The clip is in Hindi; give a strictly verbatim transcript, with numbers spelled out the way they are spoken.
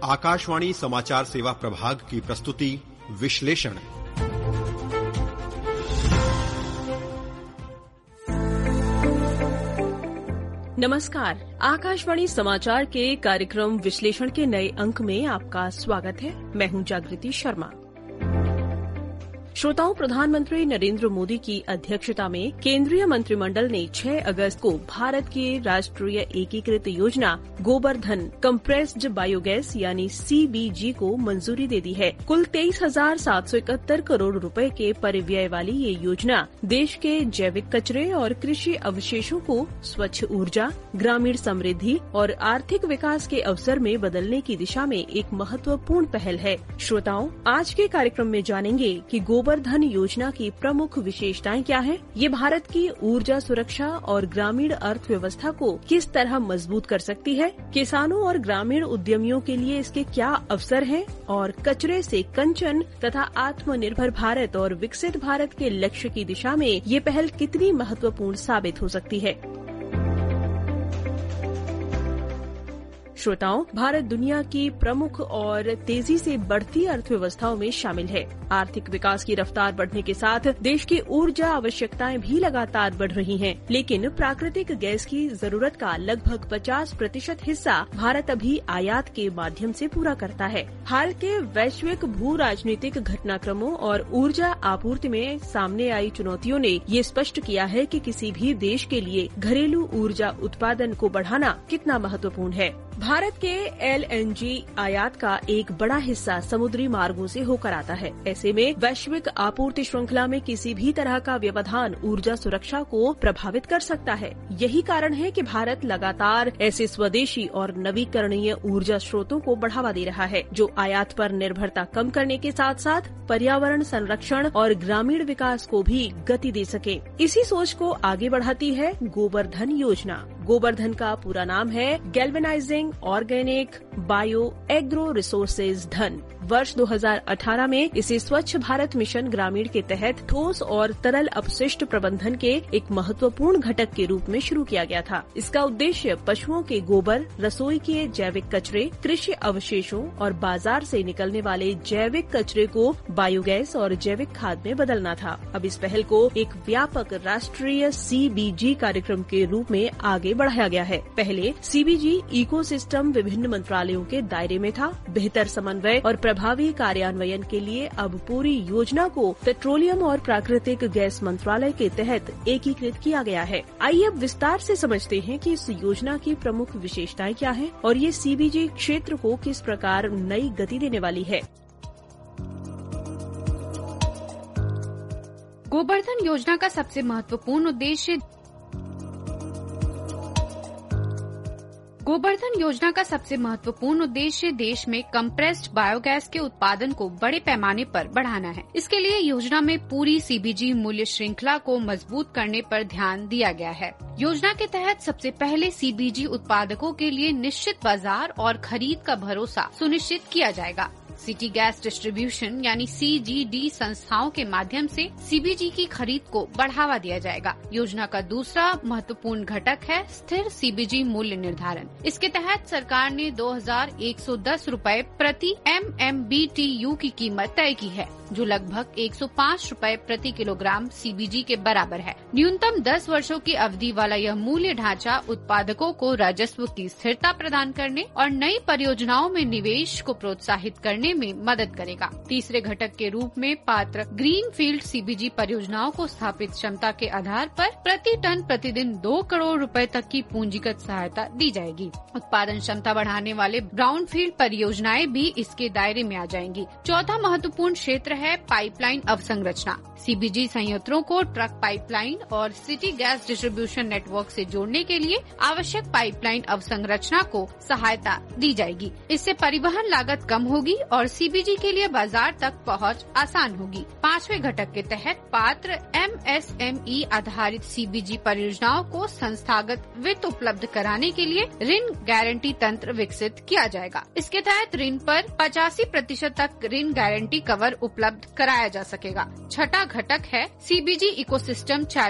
आकाशवाणी समाचार सेवा प्रभाग की प्रस्तुति विश्लेषण। नमस्कार, आकाशवाणी समाचार के कार्यक्रम विश्लेषण के नए अंक में आपका स्वागत है। मैं हूं जागृति शर्मा। श्रोताओं, प्रधानमंत्री नरेंद्र मोदी की अध्यक्षता में केंद्रीय मंत्रिमंडल ने छह अगस्त को भारत की राष्ट्रीय एकीकृत योजना गोबर्धन कंप्रेस्ड बायोगैस यानी सीबीजी को मंजूरी दे दी है। कुल तेईस हजार सात सौ इकहत्तर करोड़ रुपए के परिव्यय वाली ये योजना देश के जैविक कचरे और कृषि अवशेषों को स्वच्छ ऊर्जा, ग्रामीण समृद्धि और आर्थिक विकास के अवसर में बदलने की दिशा में एक महत्वपूर्ण पहल है। श्रोताओं, आज के कार्यक्रम में जानेंगे कि गोबर्धन योजना की प्रमुख विशेषताएं क्या हैं? ये भारत की ऊर्जा सुरक्षा और ग्रामीण अर्थव्यवस्था को किस तरह मजबूत कर सकती है? किसानों और ग्रामीण उद्यमियों के लिए इसके क्या अवसर हैं? और कचरे से कंचन तथा आत्मनिर्भर भारत और विकसित भारत के लक्ष्य की दिशा में ये पहल कितनी महत्वपूर्ण साबित हो सकती है? श्रोताओं, भारत दुनिया की प्रमुख और तेजी से बढ़ती अर्थव्यवस्थाओं में शामिल है। आर्थिक विकास की रफ्तार बढ़ने के साथ देश की ऊर्जा आवश्यकताएं भी लगातार बढ़ रही हैं, लेकिन प्राकृतिक गैस की जरूरत का लगभग पचास प्रतिशत हिस्सा भारत अभी आयात के माध्यम से पूरा करता है। हाल के वैश्विक भू राजनीतिक घटनाक्रमों और ऊर्जा आपूर्ति में सामने आई चुनौतियों ने ये स्पष्ट किया है कि किसी भी देश के लिए घरेलू ऊर्जा उत्पादन को बढ़ाना कितना महत्वपूर्ण है। भारत के एलएनजी आयात का एक बड़ा हिस्सा समुद्री मार्गों से होकर आता है। ऐसे में वैश्विक आपूर्ति श्रृंखला में किसी भी तरह का व्यवधान ऊर्जा सुरक्षा को प्रभावित कर सकता है। यही कारण है कि भारत लगातार ऐसे स्वदेशी और नवीकरणीय ऊर्जा स्रोतों को बढ़ावा दे रहा है, जो आयात पर निर्भरता कम करने के साथ साथ पर्यावरण संरक्षण और ग्रामीण विकास को भी गति दे सके। इसी सोच को आगे बढ़ाती है गोबर्धन योजना। गोबर्धन का पूरा नाम है galvanising organic bio agro resources धन। वर्ष दो हज़ार अठारह में इसे स्वच्छ भारत मिशन ग्रामीण के तहत ठोस और तरल अपशिष्ट प्रबंधन के एक महत्वपूर्ण घटक के रूप में शुरू किया गया था। इसका उद्देश्य पशुओं के गोबर, रसोई के जैविक कचरे, कृषि अवशेषों और बाजार से निकलने वाले जैविक कचरे को बायोगैस और जैविक खाद में बदलना था। अब इस पहल को एक व्यापक राष्ट्रीय सीबीजी कार्यक्रम के रूप में आगे बढ़ाया गया है। पहले सीबीजी इकोसिस्टम विभिन्न मंत्रालयों के दायरे में था। बेहतर समन्वय और प्रभावी कार्यान्वयन के लिए अब पूरी योजना को पेट्रोलियम और प्राकृतिक गैस मंत्रालय के तहत एकीकृत किया गया है। आइए अब विस्तार से समझते हैं कि इस योजना की प्रमुख विशेषताएं क्या हैं और ये सीबीजी क्षेत्र को किस प्रकार नई गति देने वाली है। गोबर्धन योजना का सबसे महत्वपूर्ण उद्देश्य गोबर्धन योजना का सबसे महत्वपूर्ण उद्देश्य देश में कंप्रेस्ड बायोगैस के उत्पादन को बड़े पैमाने पर बढ़ाना है। इसके लिए योजना में पूरी सीबीजी मूल्य श्रृंखला को मजबूत करने पर ध्यान दिया गया है। योजना के तहत सबसे पहले सीबीजी उत्पादकों के लिए निश्चित बाजार और खरीद का भरोसा सुनिश्चित किया जाएगा। सिटी गैस डिस्ट्रीब्यूशन यानी सीजीडी संस्थाओं के माध्यम से सीबीजी की खरीद को बढ़ावा दिया जाएगा। योजना का दूसरा महत्वपूर्ण घटक है स्थिर सीबीजी मूल्य निर्धारण। इसके तहत सरकार ने दो हजार एक सौ दस रुपए प्रति एमएमबीटीयू की कीमत तय की है, जो लगभग एक सौ पाँच रुपए प्रति किलोग्राम सीबीजी के बराबर है। न्यूनतम दस वर्षों की अवधि वाला यह मूल्य ढांचा उत्पादकों को राजस्व की स्थिरता प्रदान करने और नई परियोजनाओं में निवेश को प्रोत्साहित करने में मदद करेगा। तीसरे घटक के रूप में पात्र ग्रीन फील्ड सीबीजी परियोजनाओं को स्थापित क्षमता के आधार पर प्रति टन प्रतिदिन दो करोड़ रुपए तक की पूंजीगत सहायता दी जाएगी। उत्पादन क्षमता बढ़ाने वाले ब्राउन फील्ड परियोजनाएं भी इसके दायरे में आ जाएंगी। चौथा महत्वपूर्ण क्षेत्र है पाइपलाइन अवसंरचना। सीबीजी संयंत्रों को ट्रक पाइपलाइन और सिटी गैस डिस्ट्रीब्यूशन नेटवर्क से जोड़ने के लिए आवश्यक पाइपलाइन अवसंरचना को सहायता दी जाएगी। इससे परिवहन लागत कम होगी और सीबीजी के लिए बाजार तक पहुंच आसान होगी। पांचवें घटक के तहत पात्र एमएसएमई आधारित सीबीजी परियोजनाओं को संस्थागत वित्त उपलब्ध कराने के लिए ऋण गारंटी तंत्र विकसित किया जाएगा। इसके तहत ऋण पर पचासी प्रतिशत तक ऋण गारंटी कवर उपलब्ध कराया जा सकेगा। छठा घटक है सीबीजी इकोसिस्टम